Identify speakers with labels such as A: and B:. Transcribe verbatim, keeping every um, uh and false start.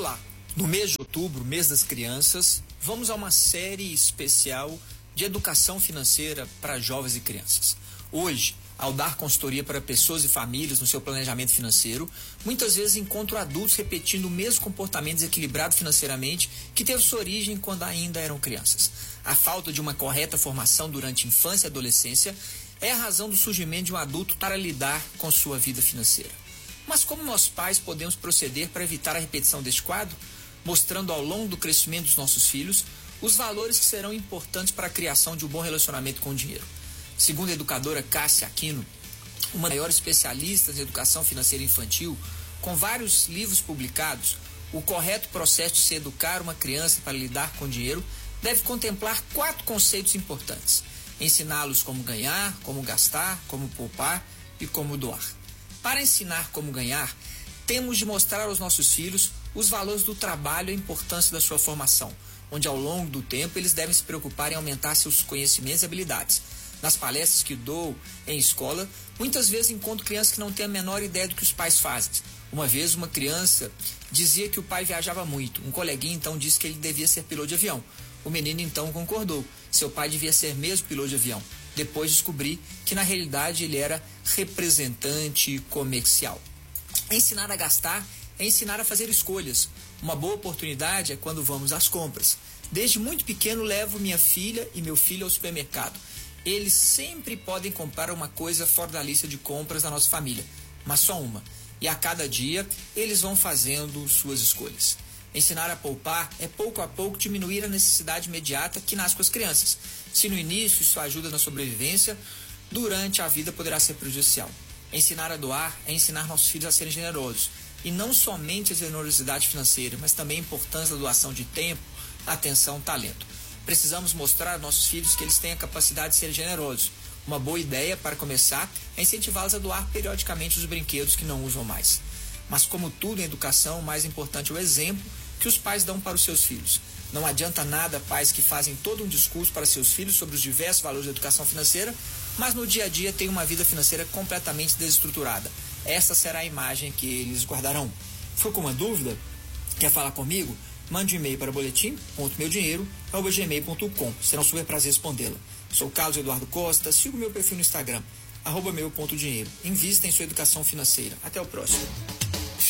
A: Olá, no mês de outubro, mês das crianças, vamos a uma série especial de educação financeira para jovens e crianças. Hoje, ao dar consultoria para pessoas e famílias no seu planejamento financeiro, muitas vezes encontro adultos repetindo o mesmo comportamento desequilibrado financeiramente que teve sua origem quando ainda eram crianças. A falta de uma correta formação durante a infância e adolescência é a razão do surgimento de um adulto para lidar com sua vida financeira. Mas como nós pais podemos proceder para evitar a repetição deste quadro, mostrando ao longo do crescimento dos nossos filhos os valores que serão importantes para a criação de um bom relacionamento com o dinheiro? Segundo a educadora Cássia Aquino, uma das maiores especialistas em educação financeira infantil, com vários livros publicados, o correto processo de se educar uma criança para lidar com o dinheiro deve contemplar quatro conceitos importantes: ensiná-los como ganhar, como gastar, como poupar e como doar. Para ensinar como ganhar, temos de mostrar aos nossos filhos os valores do trabalho e a importância da sua formação, onde ao longo do tempo eles devem se preocupar em aumentar seus conhecimentos e habilidades. Nas palestras que dou em escola, muitas vezes encontro crianças que não têm a menor ideia do que os pais fazem. Uma vez uma criança dizia que o pai viajava muito. Um coleguinha então disse que ele devia ser piloto de avião. O menino então concordou. Seu pai devia ser mesmo piloto de avião. Depois descobri que na realidade ele era representante comercial. Ensinar a gastar é ensinar a fazer escolhas. Uma boa oportunidade é quando vamos às compras. Desde muito pequeno levo minha filha e meu filho ao supermercado. Eles sempre podem comprar uma coisa fora da lista de compras da nossa família, mas só uma. E a cada dia eles vão fazendo suas escolhas. Ensinar a poupar é pouco a pouco diminuir a necessidade imediata que nasce com as crianças. Se no início isso ajuda na sobrevivência, durante a vida poderá ser prejudicial. Ensinar a doar é ensinar nossos filhos a serem generosos. E não somente a generosidade financeira, mas também a importância da doação de tempo, atenção, talento. Precisamos mostrar aos nossos filhos que eles têm a capacidade de ser generosos. Uma boa ideia, para começar, é incentivá-los a doar periodicamente os brinquedos que não usam mais. Mas como tudo em educação, o mais importante é o exemplo que os pais dão para os seus filhos. Não adianta nada pais que fazem todo um discurso para seus filhos sobre os diversos valores da educação financeira, mas no dia a dia têm uma vida financeira completamente desestruturada. Essa será a imagem que eles guardarão. Ficou com uma dúvida? Quer falar comigo? Mande um e-mail para boletim ponto meu dinheiro arroba gmail ponto com. Será um super prazer respondê-la. Sou Carlos Eduardo Costa, siga o meu perfil no Instagram, arroba meu ponto dinheiro. Invista em sua educação financeira. Até o próximo.